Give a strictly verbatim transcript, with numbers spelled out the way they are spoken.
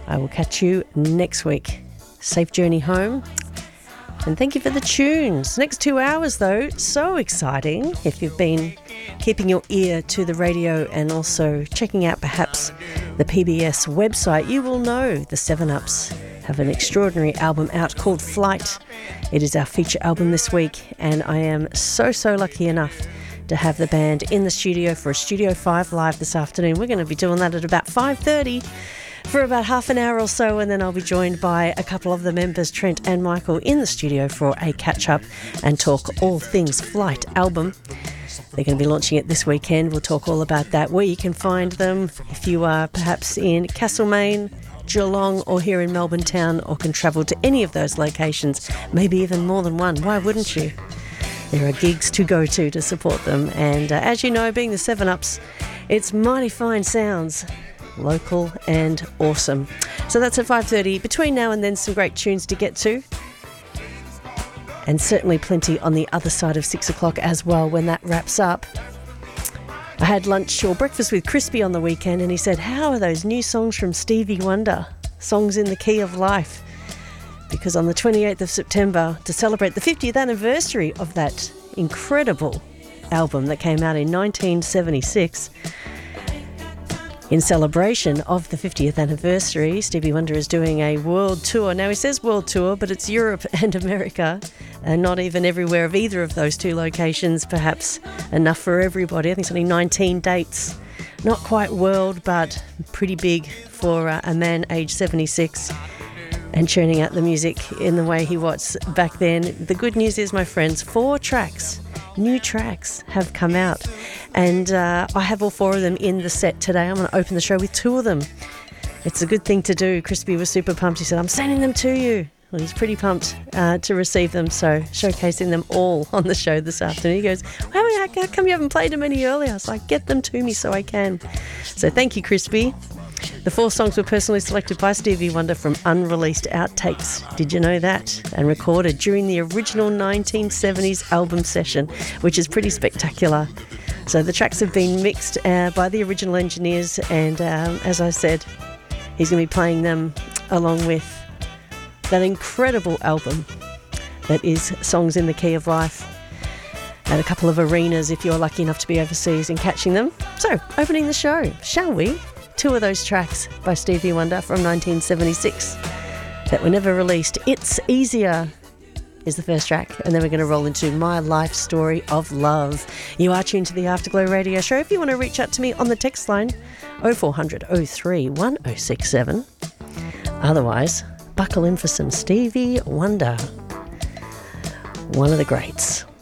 I will catch you next week. Safe journey home. And thank you for the tunes. Next two hours, though, so exciting. If you've been keeping your ear to the radio and also checking out perhaps the P B S website, you will know the seven ups have an extraordinary album out called Flight. It is our feature album this week, and I am so, so lucky enough to have the band in the studio for a Studio five Live this afternoon. We're going to be doing that at about five thirty. For about half an hour or so, and then I'll be joined by a couple of the members, Trent and Michael, in the studio for a catch-up and talk all things Flight album. They're going to be launching it this weekend. We'll talk all about that, where you can find them if you are perhaps in Castlemaine, Geelong, or here in Melbourne town, or can travel to any of those locations, maybe even more than one. Why wouldn't you? There are gigs to go to to support them, and uh, as you know, being the seven ups, it's mighty fine sounds. Local and awesome. So that's at five thirty. Between now and then, some great tunes to get to, and certainly plenty on the other side of six o'clock as well when that wraps up. I had lunch or breakfast with Crispy on the weekend, and he said, how are those new songs from Stevie Wonder, songs in the key of life? Because on the twenty-eighth of September, to celebrate the fiftieth anniversary of that incredible album that came out in nineteen seventy-six, in celebration of the fiftieth anniversary, Stevie Wonder is doing a world tour. Now, he says world tour, but it's Europe and America, and not even everywhere of either of those two locations, perhaps enough for everybody. I think it's only nineteen dates. Not quite world, but pretty big for uh, a man aged seventy-six and churning out the music in the way he was back then. The good news is, my friends, four tracks, new tracks have come out, and uh, I have all four of them in the set today. I'm going to open the show with two of them. It's a good thing to do. Crispy was super pumped. He said, I'm sending them to you. Well, he's pretty pumped uh, to receive them, so showcasing them all on the show this afternoon. He goes, how, how come you haven't played them any earlier? I was like, get them to me so I can. So thank you, Crispy. The four songs were personally selected by Stevie Wonder from unreleased outtakes. Did you know that? And recorded during the original nineteen seventies album session, which is pretty spectacular. So the tracks have been mixed uh, by the original engineers, and um, as I said, he's going to be playing them along with that incredible album that is Songs in the Key of Life, at a couple of arenas if you're lucky enough to be overseas and catching them. So, opening the show, shall we? Two of those tracks by Stevie Wonder from nineteen seventy-six that were never released. It's Easier is the first track, and then we're going to roll into My Life Story of Love. You are tuned to the Afterglow Radio Show. If you want to reach out to me on the text line, oh four hundred oh three one oh six seven. Otherwise, buckle in for some Stevie Wonder, one of the greats.